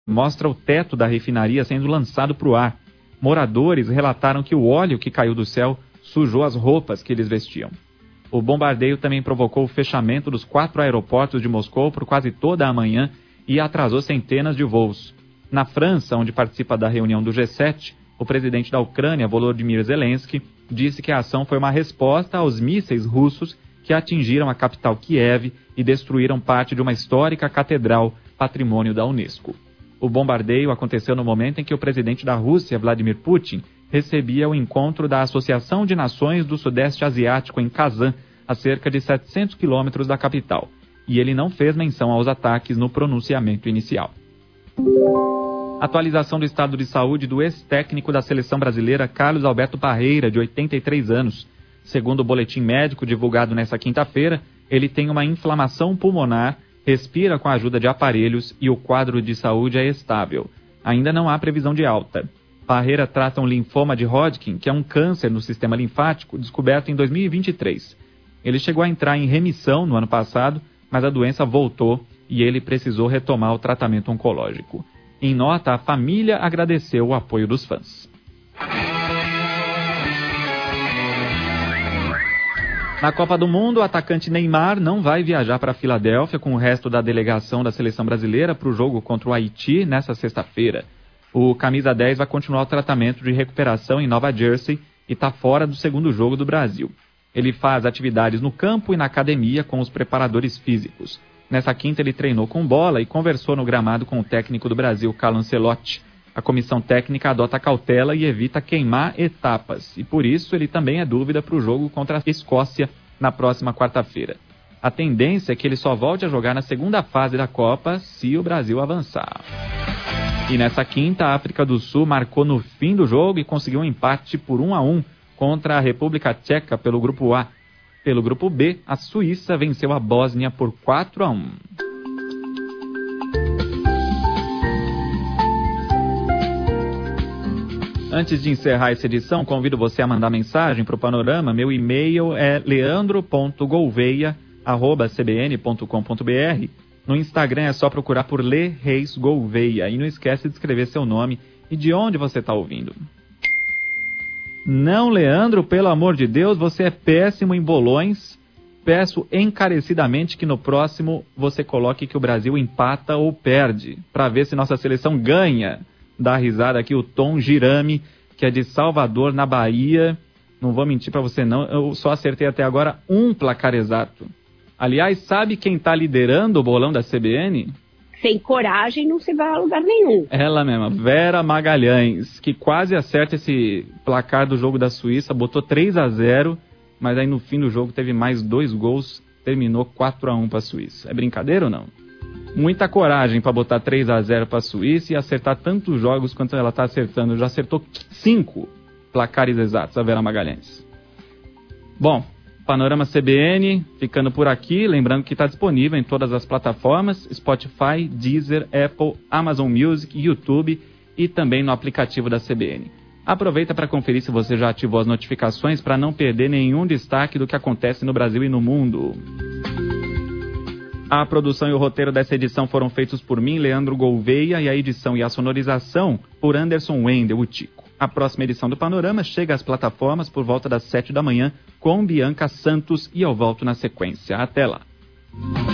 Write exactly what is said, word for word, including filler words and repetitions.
mostra o teto da refinaria sendo lançado para o ar. Moradores relataram que o óleo que caiu do céu sujou as roupas que eles vestiam. O bombardeio também provocou o fechamento dos quatro aeroportos de Moscou por quase toda a manhã e atrasou centenas de voos. Na França, onde participa da reunião do G sete, o presidente da Ucrânia, Volodymyr Zelensky, disse que a ação foi uma resposta aos mísseis russos que atingiram a capital Kiev e destruíram parte de uma histórica catedral, patrimônio da Unesco. O bombardeio aconteceu no momento em que o presidente da Rússia, Vladimir Putin, recebia o encontro da Associação de Nações do Sudeste Asiático em Kazan, a cerca de setecentos quilômetros da capital, e ele não fez menção aos ataques no pronunciamento inicial. Atualização do estado de saúde do ex-técnico da seleção brasileira Carlos Alberto Parreira, de oitenta e três anos. Segundo o boletim médico divulgado nesta quinta-feira, ele tem uma inflamação pulmonar, respira com a ajuda de aparelhos e o quadro de saúde é estável. Ainda não há previsão de alta. Parreira trata um linfoma de Hodgkin, que é um câncer no sistema linfático, descoberto em dois mil e vinte e três. Ele chegou a entrar em remissão no ano passado, mas a doença voltou e ele precisou retomar o tratamento oncológico. Em nota, a família agradeceu o apoio dos fãs. Na Copa do Mundo, o atacante Neymar não vai viajar para a Filadélfia com o resto da delegação da seleção brasileira para o jogo contra o Haiti nesta sexta-feira. O camisa dez vai continuar o tratamento de recuperação em Nova Jersey e está fora do segundo jogo do Brasil. Ele faz atividades no campo e na academia com os preparadores físicos. Nessa quinta ele treinou com bola e conversou no gramado com o técnico do Brasil, Carlo Ancelotti. A comissão técnica adota cautela e evita queimar etapas, e por isso ele também é dúvida para o jogo contra a Escócia na próxima quarta-feira. A tendência é que ele só volte a jogar na segunda fase da Copa se o Brasil avançar. E nessa quinta, a África do Sul marcou no fim do jogo e conseguiu um empate por um a um contra a República Tcheca pelo Grupo A. Pelo Grupo B, a Suíça venceu a Bósnia por quatro a um. Antes de encerrar essa edição, convido você a mandar mensagem para o Panorama. Meu e-mail é leandro ponto gouveia arroba c b n ponto com ponto b r. No Instagram é só procurar por Lê Reis Gouveia. E não esquece de escrever seu nome e de onde você está ouvindo. Não, Leandro, pelo amor de Deus, você é péssimo em bolões. Peço encarecidamente que no próximo você coloque que o Brasil empata ou perde, para ver se nossa seleção ganha. Dá risada aqui o Tom Girame, que é de Salvador, na Bahia. Não vou mentir para você não, eu só acertei até agora um placar exato. Aliás, sabe quem está liderando o bolão da C B N? Sem coragem não se vai a lugar nenhum. Ela mesma, Vera Magalhães, que quase acerta esse placar do jogo da Suíça, botou três a zero, mas aí no fim do jogo teve mais dois gols, terminou quatro a um para a Suíça. É brincadeira ou não? Muita coragem para botar três a zero para a Suíça e acertar tantos jogos quanto ela está acertando. Já acertou cinco placares exatos, a Vera Magalhães. Bom, Panorama C B N ficando por aqui. Lembrando que está disponível em todas as plataformas: Spotify, Deezer, Apple, Amazon Music, YouTube e também no aplicativo da C B N. Aproveita para conferir se você já ativou as notificações para não perder nenhum destaque do que acontece no Brasil e no mundo. A produção e o roteiro dessa edição foram feitos por mim, Leandro Gouveia, e a edição e a sonorização por Anderson Wendel, o Tico. A próxima edição do Panorama chega às plataformas por volta das sete da manhã com Bianca Santos e eu volto na sequência. Até lá.